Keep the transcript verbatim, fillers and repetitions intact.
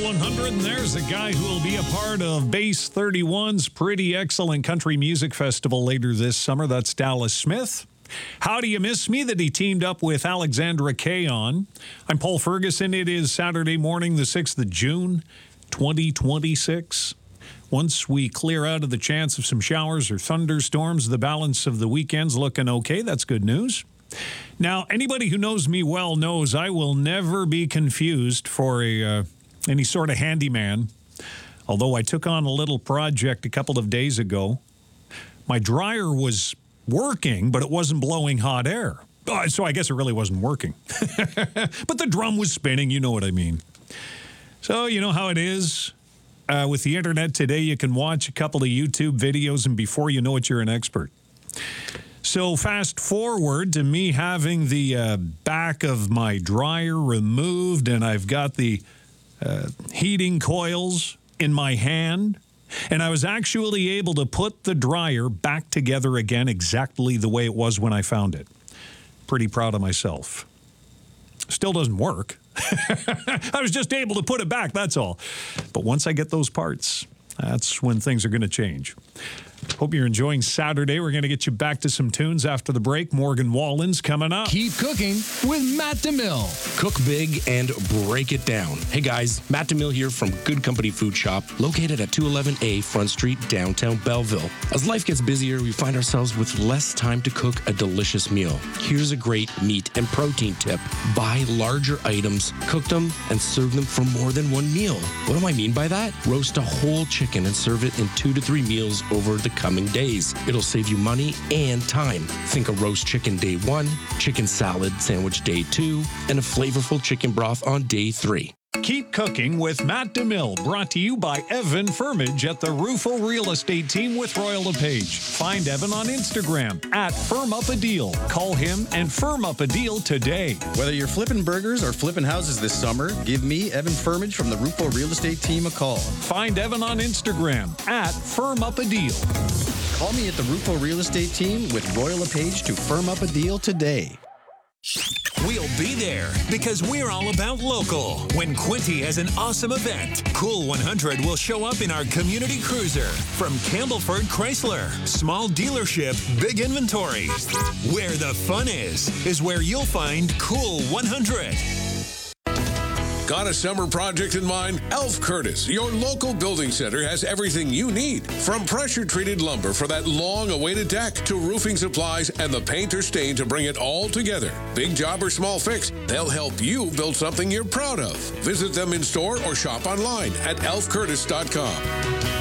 one hundred, and there's a guy who will be a part of Base thirty-one's Pretty Excellent Country Music Festival later this summer. That's Dallas Smith. How Do You Miss Me that he teamed up with Alexandra Kay on. I'm Paul Ferguson. It is Saturday morning, the sixth of June, twenty twenty-six. Once we clear out of the chance of some showers or thunderstorms, the balance of the weekend's looking okay. That's good news. Now, anybody who knows me well knows I will never be confused for a uh, any sort of handyman. Although I took on a little project a couple of days ago. My dryer was working, but it wasn't blowing hot air. Uh, so I guess it really wasn't working. But the drum was spinning, you know what I mean. So you know how it is. Uh, with the internet today, you can watch a couple of YouTube videos, and before you know it, you're an expert. So fast forward to me having the uh, back of my dryer removed, and I've got the uh, heating coils in my hand, and I was actually able to put the dryer back together again exactly the way it was when I found it. Pretty proud of myself. Still doesn't work. I was just able to put it back, that's all. But once I get those parts, that's when things are going to change. Hope you're enjoying Saturday. We're going to get you back to some tunes after the break. Morgan Wallen's coming up. Keep cooking with Matt DeMille. Cook big and break it down. Hey guys, Matt DeMille here from Good Company Food Shop, located at two eleven A Front Street, downtown Belleville. As life gets busier, we find ourselves with less time to cook a delicious meal. Here's a great meat and protein tip. Buy larger items, cook them, and serve them for more than one meal. What do I mean by that? Roast a whole chicken and serve it in two to three meals over the coming days. It'll save you money and time. Think a roast chicken day one, chicken salad sandwich day two, and a flavorful chicken broth on day three. Keep Cooking with Matt DeMille, brought to you by Evan Firmage at the Rufo Real Estate Team with Royal LePage. Find Evan on Instagram at Firm Up a Deal. Call him and firm up a deal today. Whether you're flipping burgers or flipping houses this summer, give me, Evan Firmage from the Rufo Real Estate Team, a call. Find Evan on Instagram at Firm Up a Deal. Call me at the Rufo Real Estate Team with Royal LePage to firm up a deal today. We'll be there because we're all about local. When Quinty has an awesome event, Cool one hundred will show up in our community cruiser. From Campbellford Chrysler, small dealership, big inventory. Where the fun is, is where you'll find Cool one hundred. Got a summer project in mind? Elf Curtis, your local building center, has everything you need. From pressure-treated lumber for that long-awaited deck to roofing supplies and the paint or stain to bring it all together. Big job or small fix, they'll help you build something you're proud of. Visit them in store or shop online at elf curtis dot com.